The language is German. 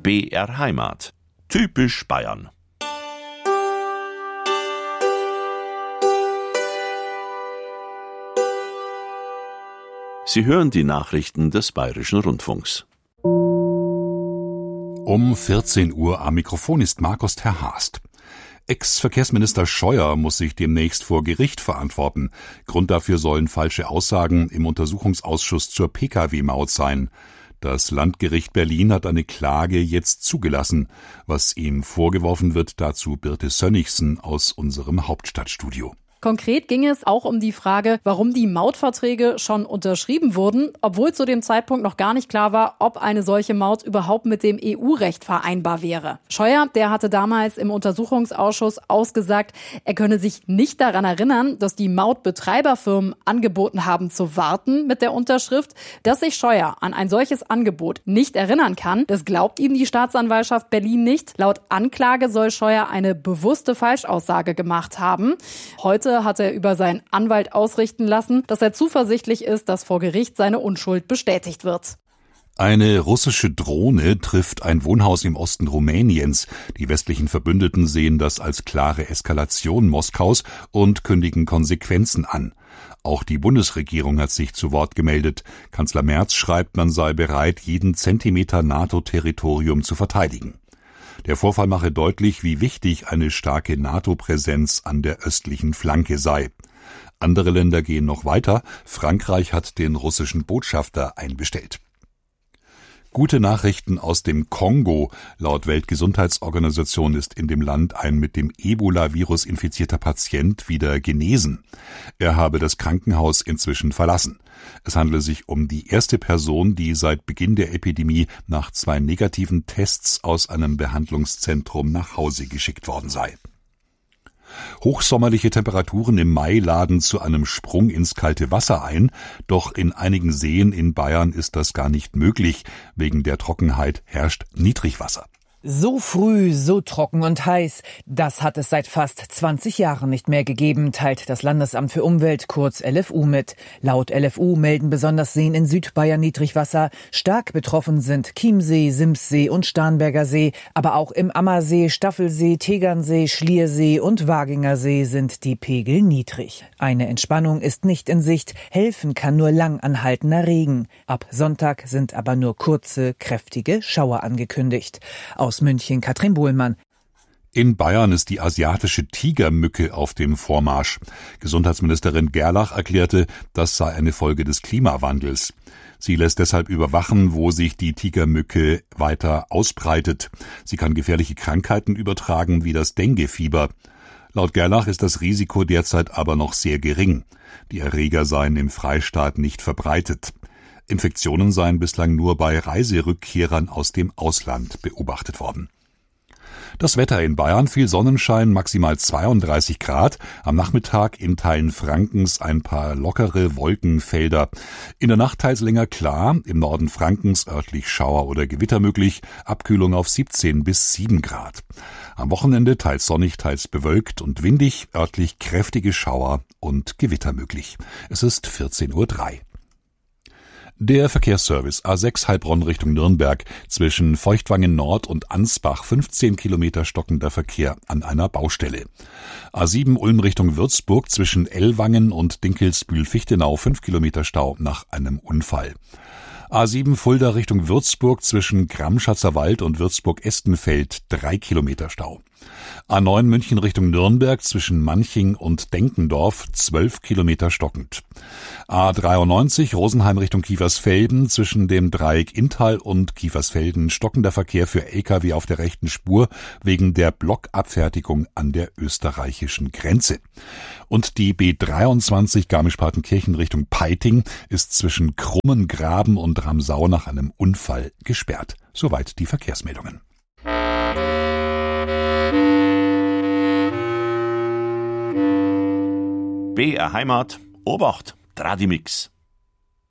BR Heimat. Typisch Bayern. Sie hören die Nachrichten des Bayerischen Rundfunks. Um 14 Uhr am Mikrofon ist Markus Terhast. Ex-Verkehrsminister Scheuer muss sich demnächst vor Gericht verantworten. Grund dafür sollen falsche Aussagen im Untersuchungsausschuss zur Pkw-Maut sein. Das Landgericht Berlin hat eine Klage jetzt zugelassen. Was ihm vorgeworfen wird, dazu Birte Sönnigsen aus unserem Hauptstadtstudio. Konkret ging es auch um die Frage, warum die Mautverträge schon unterschrieben wurden, obwohl zu dem Zeitpunkt noch gar nicht klar war, ob eine solche Maut überhaupt mit dem EU-Recht vereinbar wäre. Scheuer, der hatte damals im Untersuchungsausschuss ausgesagt, er könne sich nicht daran erinnern, dass die Mautbetreiberfirmen angeboten haben zu warten mit der Unterschrift. Dass sich Scheuer an ein solches Angebot nicht erinnern kann, das glaubt ihm die Staatsanwaltschaft Berlin nicht. Laut Anklage soll Scheuer eine bewusste Falschaussage gemacht haben. Heute hat er über seinen Anwalt ausrichten lassen, dass er zuversichtlich ist, dass vor Gericht seine Unschuld bestätigt wird. Eine russische Drohne trifft ein Wohnhaus im Osten Rumäniens. Die westlichen Verbündeten sehen das als klare Eskalation Moskaus und kündigen Konsequenzen an. Auch die Bundesregierung hat sich zu Wort gemeldet. Kanzler Merz schreibt, man sei bereit, jeden Zentimeter NATO-Territorium zu verteidigen. Der Vorfall mache deutlich, wie wichtig eine starke NATO-Präsenz an der östlichen Flanke sei. Andere Länder gehen noch weiter. Frankreich hat den russischen Botschafter einbestellt. Gute Nachrichten aus dem Kongo. Laut Weltgesundheitsorganisation ist in dem Land ein mit dem Ebola-Virus infizierter Patient wieder genesen. Er habe das Krankenhaus inzwischen verlassen. Es handele sich um die erste Person, die seit Beginn der Epidemie nach 2 negativen Tests aus einem Behandlungszentrum nach Hause geschickt worden sei. Hochsommerliche Temperaturen im Mai laden zu einem Sprung ins kalte Wasser ein, doch in einigen Seen in Bayern ist das gar nicht möglich. Wegen der Trockenheit herrscht Niedrigwasser. So früh, so trocken und heiß, das hat es seit fast 20 Jahren nicht mehr gegeben, teilt das Landesamt für Umwelt, kurz LFU, mit. Laut LFU melden besonders Seen in Südbayern Niedrigwasser. Stark betroffen sind Chiemsee, Simssee und Starnberger See, aber auch im Ammersee, Staffelsee, Tegernsee, Schliersee und Waginger See sind die Pegel niedrig. Eine Entspannung ist nicht in Sicht, helfen kann nur lang anhaltender Regen. Ab Sonntag sind aber nur kurze, kräftige Schauer angekündigt. Aus München Katrin Bohlmann. In Bayern ist die asiatische Tigermücke auf dem Vormarsch. Gesundheitsministerin Gerlach erklärte, das sei eine Folge des Klimawandels. Sie lässt deshalb überwachen, wo sich die Tigermücke weiter ausbreitet. Sie kann gefährliche Krankheiten übertragen, wie das Denguefieber. Laut Gerlach ist das Risiko derzeit aber noch sehr gering. Die Erreger seien im Freistaat nicht verbreitet. Infektionen seien bislang nur bei Reiserückkehrern aus dem Ausland beobachtet worden. Das Wetter in Bayern: viel Sonnenschein, maximal 32 Grad. Am Nachmittag in Teilen Frankens ein paar lockere Wolkenfelder. In der Nacht teils länger klar, im Norden Frankens örtlich Schauer oder Gewitter möglich. Abkühlung auf 17 bis 7 Grad. Am Wochenende teils sonnig, teils bewölkt und windig, örtlich kräftige Schauer und Gewitter möglich. Es ist 14:03 Uhr. Der Verkehrsservice A6 Heilbronn Richtung Nürnberg, zwischen Feuchtwangen Nord und Ansbach 15 Kilometer stockender Verkehr an einer Baustelle. A7 Ulm Richtung Würzburg, zwischen Ellwangen und Dinkelsbühl-Fichtenau 5 Kilometer Stau nach einem Unfall. A7 Fulda Richtung Würzburg, zwischen Gramm-Schatzerwald und Würzburg-Estenfeld 3 Kilometer Stau. A9 München Richtung Nürnberg, zwischen Manching und Denkendorf 12 Kilometer stockend. A93 Rosenheim Richtung Kiefersfelden, zwischen dem Dreieck Inntal und Kiefersfelden stockender Verkehr für Lkw auf der rechten Spur wegen der Blockabfertigung an der österreichischen Grenze. Und die B23 Garmisch-Partenkirchen Richtung Peiting ist zwischen Krummengraben und Ramsau nach einem Unfall gesperrt. Soweit die Verkehrsmeldungen. BR Heimat, Obacht, Tradimix.